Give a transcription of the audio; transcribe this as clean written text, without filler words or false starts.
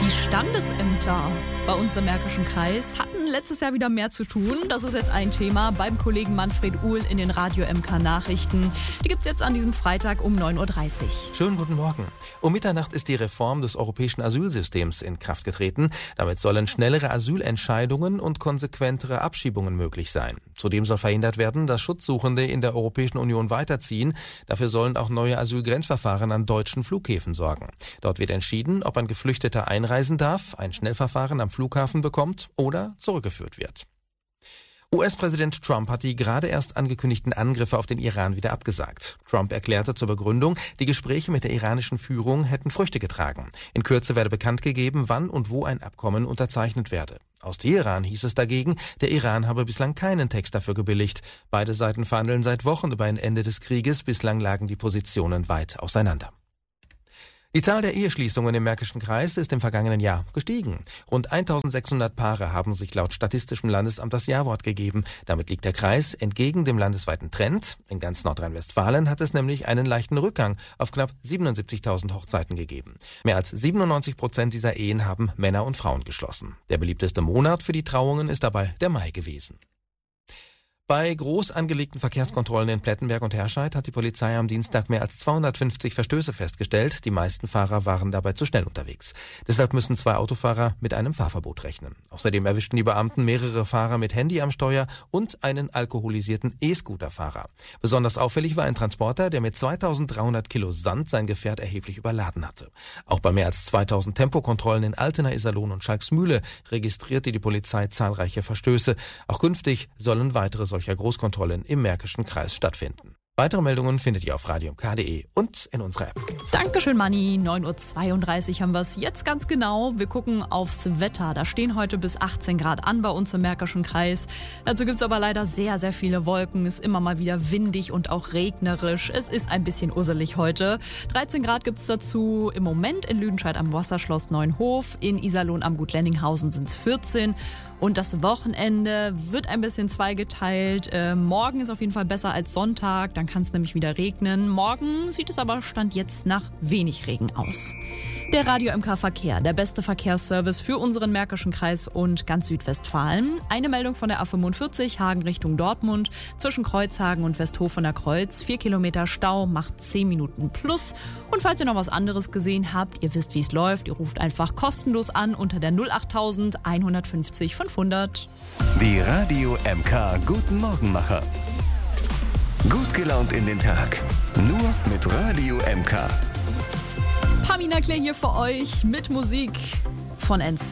Die Standesämter bei uns im Märkischen Kreis hatten letztes Jahr wieder mehr zu tun. Das ist jetzt ein Thema beim Kollegen Manfred Uhl in den Radio MK Nachrichten. Die gibt's jetzt an diesem Freitag um 9.30 Uhr. Schönen guten Morgen. Um Mitternacht ist die Reform des europäischen Asylsystems in Kraft getreten. Damit sollen schnellere Asylentscheidungen und konsequentere Abschiebungen möglich sein. Zudem soll verhindert werden, dass Schutzsuchende in der Europäischen Union weiterziehen. Dafür sollen auch neue Asylgrenzverfahren an deutschen Flughäfen sorgen. Dort wird entschieden, ob ein Geflüchteter einreisen darf, ein Schnellverfahren am Flughafen bekommt oder zurückgeführt wird. US-Präsident Trump hat die gerade erst angekündigten Angriffe auf den Iran wieder abgesagt. Trump erklärte zur Begründung, die Gespräche mit der iranischen Führung hätten Früchte getragen. In Kürze werde bekannt gegeben, wann und wo ein Abkommen unterzeichnet werde. Aus Teheran hieß es dagegen, der Iran habe bislang keinen Text dafür gebilligt. Beide Seiten verhandeln seit Wochen über ein Ende des Krieges. Bislang lagen die Positionen weit auseinander. Die Zahl der Eheschließungen im Märkischen Kreis ist im vergangenen Jahr gestiegen. Rund 1600 Paare haben sich laut Statistischem Landesamt das Ja-Wort gegeben. Damit liegt der Kreis entgegen dem landesweiten Trend. In ganz Nordrhein-Westfalen hat es nämlich einen leichten Rückgang auf knapp 77.000 Hochzeiten gegeben. Mehr als 97% dieser Ehen haben Männer und Frauen geschlossen. Der beliebteste Monat für die Trauungen ist dabei der Mai gewesen. Bei groß angelegten Verkehrskontrollen in Plettenberg und Herscheid hat die Polizei am Dienstag mehr als 250 Verstöße festgestellt. Die meisten Fahrer waren dabei zu schnell unterwegs. Deshalb müssen 2 Autofahrer mit einem Fahrverbot rechnen. Außerdem erwischten die Beamten mehrere Fahrer mit Handy am Steuer und einen alkoholisierten E-Scooter-Fahrer. Besonders auffällig war ein Transporter, der mit 2300 Kilo Sand sein Gefährt erheblich überladen hatte. Auch bei mehr als 2000 Tempokontrollen in Altena, Iserlohn und Schalksmühle registrierte die Polizei zahlreiche Verstöße. Auch künftig sollen weitere solcher Großkontrollen im Märkischen Kreis stattfinden. Weitere Meldungen findet ihr auf radiomk.de und in unserer App. Dankeschön, Manni. 9.32 Uhr haben wir es jetzt ganz genau. Wir gucken aufs Wetter. Da stehen heute bis 18 Grad an bei uns im Märkischen Kreis. Dazu gibt es aber leider sehr, sehr viele Wolken. Ist immer mal wieder windig und auch regnerisch. Es ist ein bisschen usselig heute. 13 Grad gibt es dazu im Moment in Lüdenscheid am Wasserschloss Neuenhof. In Iserlohn am Gut Lenninghausen sind es 14. Und das Wochenende wird ein bisschen zweigeteilt. Morgen ist auf jeden Fall besser als Sonntag. Dann kann es nämlich wieder regnen. Morgen sieht es aber Stand jetzt nach wenig Regen aus. Der Radio MK Verkehr, der beste Verkehrsservice für unseren Märkischen Kreis und ganz Südwestfalen. Eine Meldung von der A45 Hagen Richtung Dortmund. Zwischen Kreuzhagen und Westhofener Kreuz 4 Kilometer Stau, macht 10 Minuten plus. Und falls ihr noch was anderes gesehen habt, ihr wisst, wie es läuft, ihr ruft einfach kostenlos an unter der 08000 150 500. Die Radio MK Guten Morgenmacher. Gut gelaunt in den Tag. Nur mit Radio MK. Pamina Claire hier für euch mit Musik von NC.